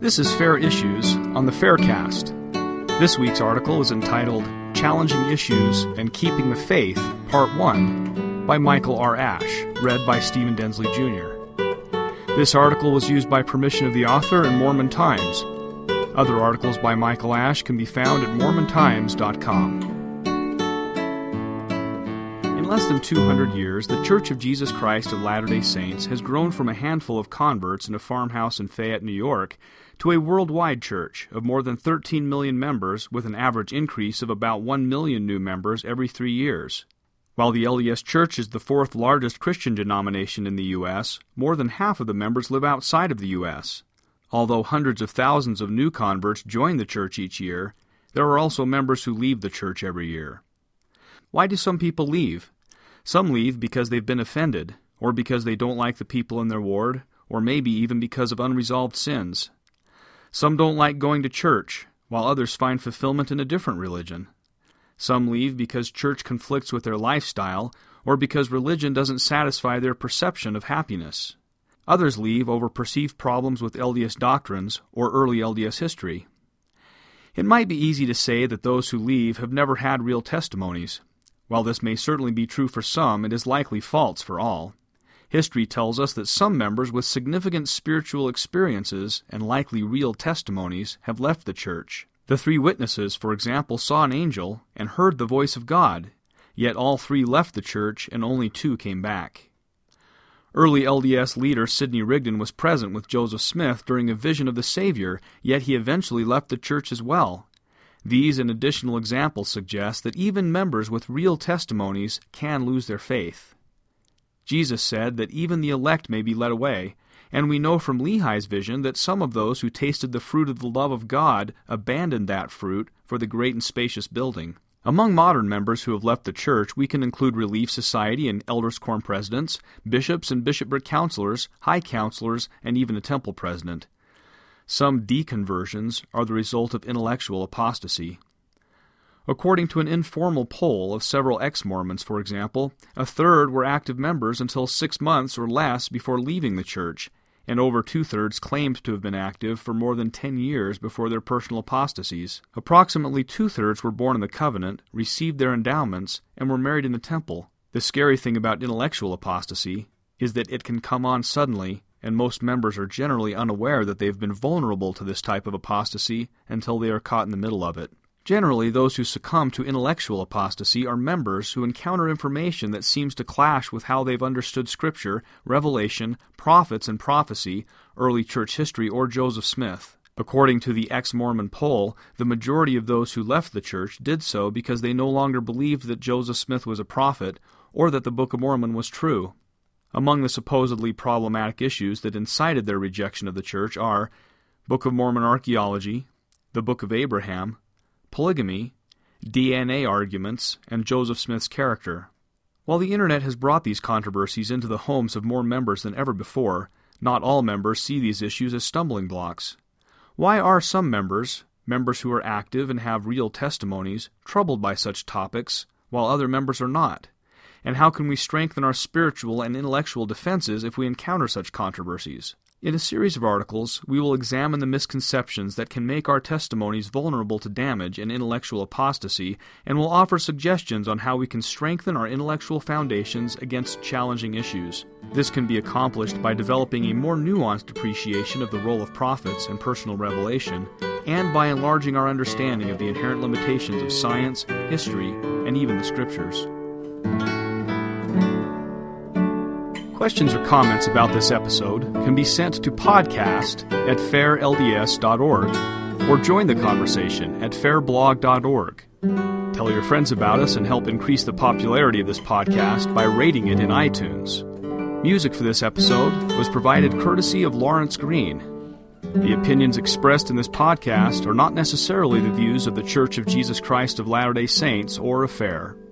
This is Fair Issues on the Faircast. This week's article is entitled Challenging Issues and Keeping the Faith, Part 1, by Michael R. Ash, read by Stephen Densley Jr. This article was used by permission of the author in Mormon Times. Other articles by Michael Ash can be found at mormontimes.com. In less than 200 years, the Church of Jesus Christ of Latter-day Saints has grown from a handful of converts in a farmhouse in Fayette, New York, to a worldwide church of more than 13 million members with an average increase of about 1 million new members every 3 years. While the LDS Church is the fourth largest Christian denomination in the U.S., more than half of the members live outside of the U.S. Although hundreds of thousands of new converts join the church each year, there are also members who leave the church every year. Why do some people leave? Some leave because they've been offended, or because they don't like the people in their ward, or maybe even because of unresolved sins. Some don't like going to church, while others find fulfillment in a different religion. Some leave because church conflicts with their lifestyle, or because religion doesn't satisfy their perception of happiness. Others leave over perceived problems with LDS doctrines or early LDS history. It might be easy to say that those who leave have never had real testimonies. While this may certainly be true for some, it is likely false for all. History tells us that some members with significant spiritual experiences and likely real testimonies have left the church. The 3 witnesses, for example, saw an angel and heard the voice of God, yet all 3 left the church and only 2 came back. Early LDS leader Sidney Rigdon was present with Joseph Smith during a vision of the Savior, yet he eventually left the church as well. These and additional examples suggest that even members with real testimonies can lose their faith. Jesus said that even the elect may be led away, and we know from Lehi's vision that some of those who tasted the fruit of the love of God abandoned that fruit for the great and spacious building. Among modern members who have left the church, we can include Relief Society and Elders Quorum presidents, bishops and bishopric counselors, high counselors, and even a temple president. Some deconversions are the result of intellectual apostasy. According to an informal poll of several ex-Mormons, for example, a third were active members until 6 months or less before leaving the church, and over 2/3 claimed to have been active for more than 10 years before their personal apostasies. Approximately 2/3 were born in the covenant, received their endowments, and were married in the temple. The scary thing about intellectual apostasy is that it can come on suddenly, and most members are generally unaware that they have been vulnerable to this type of apostasy until they are caught in the middle of it. Generally, those who succumb to intellectual apostasy are members who encounter information that seems to clash with how they've understood Scripture, Revelation, prophets and prophecy, early church history, or Joseph Smith. According to the ex-Mormon poll, the majority of those who left the church did so because they no longer believed that Joseph Smith was a prophet or that the Book of Mormon was true. Among the supposedly problematic issues that incited their rejection of the church are Book of Mormon archaeology, the Book of Abraham, polygamy, DNA arguments, and Joseph Smith's character. While the Internet has brought these controversies into the homes of more members than ever before, not all members see these issues as stumbling blocks. Why are some members who are active and have real testimonies, troubled by such topics, while other members are not? And how can we strengthen our spiritual and intellectual defenses if we encounter such controversies? In a series of articles, we will examine the misconceptions that can make our testimonies vulnerable to damage and intellectual apostasy, and will offer suggestions on how we can strengthen our intellectual foundations against challenging issues. This can be accomplished by developing a more nuanced appreciation of the role of prophets and personal revelation, and by enlarging our understanding of the inherent limitations of science, history, and even the Scriptures. Questions or comments about this episode can be sent to podcast@fairlds.org or join the conversation at fairblog.org. Tell your friends about us and help increase the popularity of this podcast by rating it in iTunes. Music for this episode was provided courtesy of Lawrence Green. The opinions expressed in this podcast are not necessarily the views of the Church of Jesus Christ of Latter-day Saints or of FAIR.